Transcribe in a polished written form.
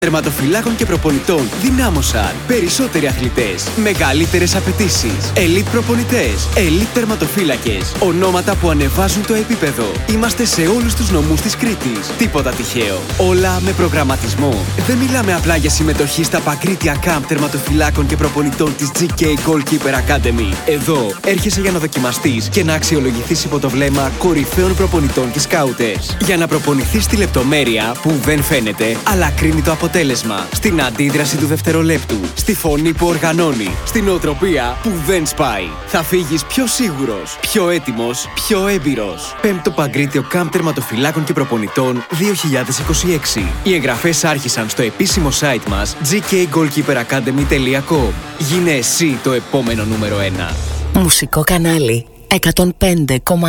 τερματοφυλάκων και προπονητών δυνάμωσαν. Περισσότεροι αθλητές, μεγαλύτερες απαιτήσεις. Ελίτ προπονητές, ελίτ τερματοφύλακες. Ονόματα που ανεβάζουν το επίπεδο. Είμαστε σε όλους τους νομούς της Κρήτης. Τίποτα τυχαίο. Όλα με προγραμματισμό. Δεν μιλάμε απλά για συμμετοχή στα παγκρίτια camp τερματοφυλάκων και προπονητών της GK Goalkeeper Academy. Εδώ έρχεσαι για να δοκιμαστείς και να αξιολογηθείς υπό το βλέμμα κορυφαίων προπονητών και σκάουτες. Για να προπονηθείς στη λεπτομέρεια που δεν φαίνεται, αλλά κρίνει το αποτέλεσμα. Στην αντίδραση του δευτερολέπτου. Στη φωνή που οργανώνει. Στην νοοτροπία που δεν σπάει. Θα φύγεις πιο σίγουρος, πιο έτοιμος, πιο έμπειρος. 5ο Παγκρίτιο Camp Τερματοφυλάκων και Προπονητών 2026. Οι εγγραφές άρχισαν στο επίσημο site μας gkgoalkeeperacademy.com. Γίνε εσύ το επόμενο νούμερο 1. Μουσικό κανάλι 105,1.